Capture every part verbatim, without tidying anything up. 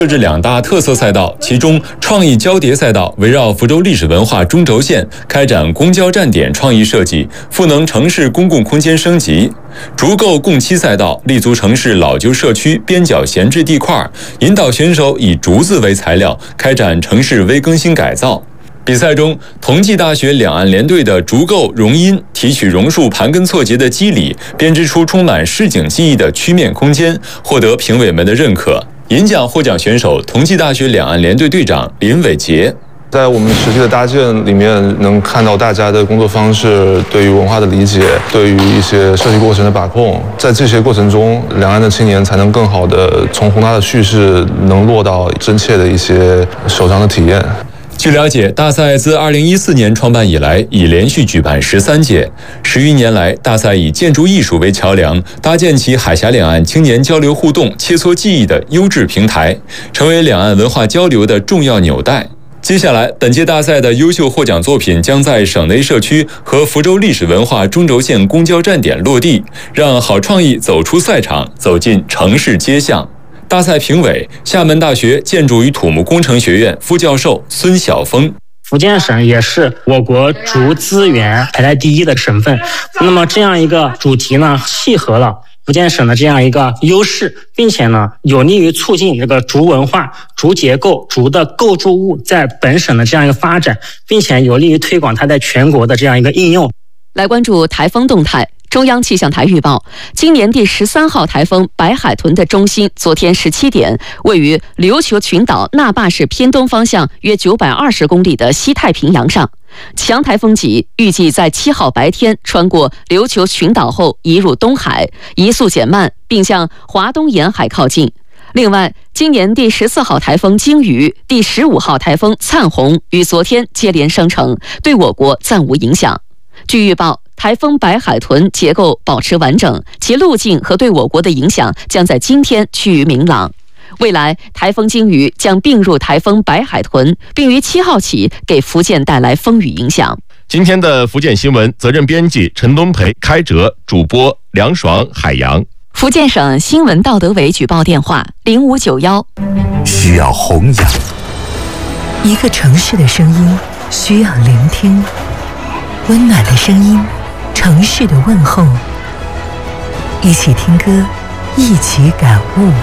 设置两大特色赛道，其中创意交叠赛道围绕福州历史文化中轴线开展公交站点创意设计，赋能城市公共空间升级；竹构共栖赛道立足城市老旧社区边角闲置地块，引导选手以竹子为材料开展城市微更新改造。比赛中，同济大学两岸联队的竹构榕荫提取榕树盘根错节的肌理，编织出充满市井记忆的曲面空间，获得评委们的认可。银奖获奖选手同济大学两岸联队队长林伟杰。 在我们实际的搭建里面，能看到大家的工作方式，对于文化的理解，对于一些设计过程的把控。在这些过程中，两岸的青年才能更好的从宏大的叙事能落到真切的一些手上的体验。 据了解，大赛自二零一四年创办以来，已连续举办十三届。十余年来，大赛以建筑艺术为桥梁，搭建起海峡两岸青年交流互动、切磋技艺的优质平台，成为两岸文化交流的重要纽带。接下来，本届大赛的优秀获奖作品将在省内社区和福州历史文化中轴线公交站点落地，让好创意走出赛场，走进城市街巷。大赛评委，厦门大学建筑与土木工程学院副教授孙晓峰。 福建省也是我国竹资源排在第一的省份，那么这样一个主题呢，契合了福建省的这样一个优势，并且呢，有利于促进这个竹文化、竹结构、竹的构筑物在本省的这样一个发展，并且有利于推广它在全国的这样一个应用。 来关注台风动态。中央气象台预报，今年第十三号台风白海豚的中心昨天十七点位于琉球群岛那霸市偏东方向约九百二十公里的西太平洋上。强台风级预计在七号白天穿过琉球群岛后移入东海，移速减慢，并向华东沿海靠近。另外，今年第十四号台风鲸鱼、第十五号台风灿红于昨天接连生成，对我国暂无影响。据预报，台风白海豚结构保持完整，其路径和对我国的影响将在今天趋于明朗。未来，台风鲸鱼将并入台风白海豚，并于七号起给福建带来风雨影响。 今天的福建新闻，责任编辑陈东培、开哲，主播梁爽、海洋。 福建省新闻道德委举报电话：零五九幺。 需要弘扬， 一个城市的声音需要聆听，温暖的声音。城市的问候，一起听歌，一起感悟。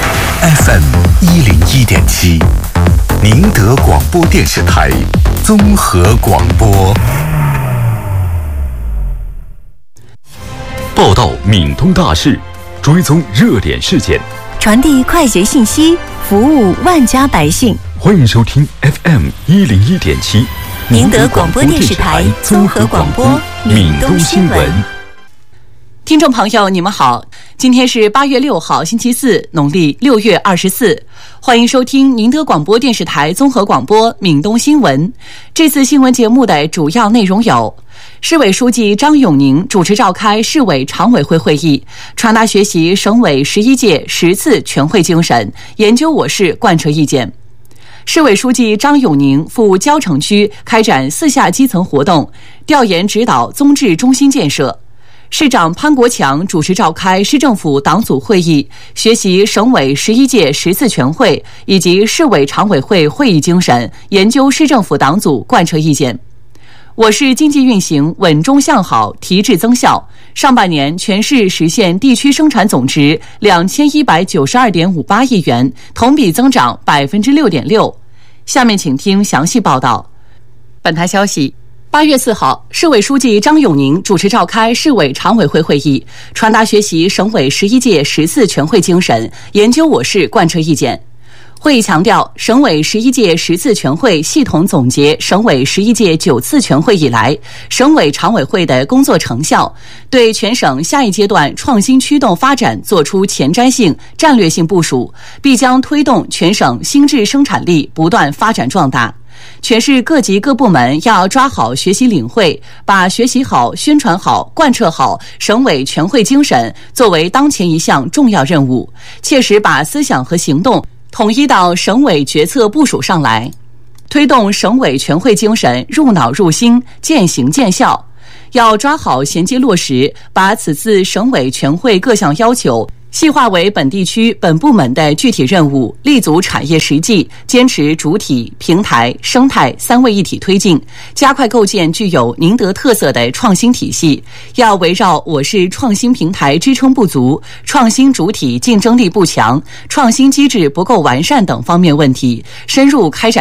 F M 一零一点七，宁德广播电视台综合广播。 报道闽东大事，追踪热点事件， 传递快捷信息，服务万家百姓。 欢迎收听 F M 一零一点七。 宁德广播电视台综合广播闽东新闻。 听众朋友，你们好，今天是八月六号，星期四，农历六月二十四。欢迎收听宁德广播电视台综合广播闽东新闻。这次新闻节目的主要内容有：市委书记张永宁主持召开市委常委会会议，传达学习省委十一届十次全会精神，研究我市贯彻意见。市委书记张永宁赴蕉城区开展四下基层活动，调研指导综治中心建设。市长潘国强主持召开市政府党组会议，学习省委十一届十次全会以及市委常委会会议精神，研究市政府党组贯彻意见。我市经济运行稳中向好，提质增效。上半年全市实现地区生产总值两千一百九十二点五八亿元，同比增长百分之六点六。下面请听详细报道。本台消息，八月四号，市委书记张永宁主持召开市委常委会会议，传达学习省委十一届十次全会精神，研究我市贯彻意见。会议强调，省委十一届十次全会系统总结省委十一届九次全会以来省委常委会的工作成效，对全省下一阶段创新驱动发展作出前瞻性、战略性部署，必将推动全省新质生产力不断发展壮大。全市各级各部门要抓好学习领会，把学习好、宣传好、贯彻好省委全会精神作为当前一项重要任务，切实把思想和行动统一到省委决策部署上来，推动省委全会精神入脑入心、见行见效。要抓好衔接落实，把此次省委全会各项要求细化为本地区本部门的具体任务，立足产业实际，坚持主体、平台、生态三位一体推进，加快构建具有宁德特色的创新体系。要围绕我市创新平台支撑不足、创新主体竞争力不强、创新机制不够完善等方面问题，深入开展